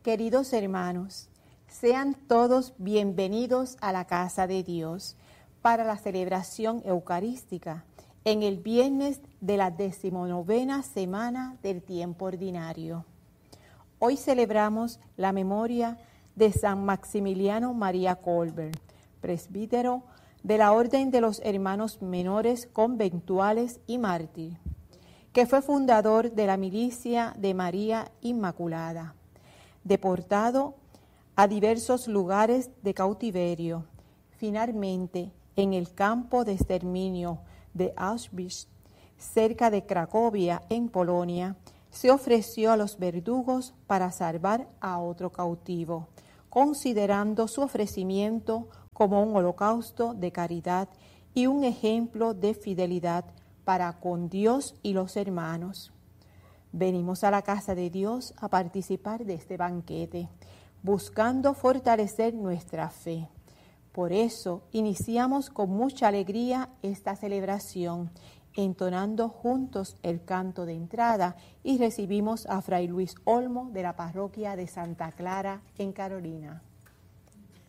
Queridos hermanos, sean todos bienvenidos a la casa de Dios para la celebración eucarística en el viernes de la 19ª semana del tiempo ordinario. Hoy celebramos la memoria de San Maximiliano María Colbert, presbítero de la Orden de los Hermanos Menores Conventuales y mártir, que fue fundador de la Milicia de María Inmaculada, deportado a diversos lugares de cautiverio. Finalmente, en el campo de exterminio de Auschwitz, cerca de Cracovia, en Polonia, se ofreció a los verdugos para salvar a otro cautivo, considerando su ofrecimiento como un holocausto de caridad y un ejemplo de fidelidad para con Dios y los hermanos. Venimos a la casa de Dios a participar de este banquete, buscando fortalecer nuestra fe. Por eso iniciamos con mucha alegría esta celebración, entonando juntos el canto de entrada, y recibimos a Fray Luis Olmo de la parroquia de Santa Clara en Carolina.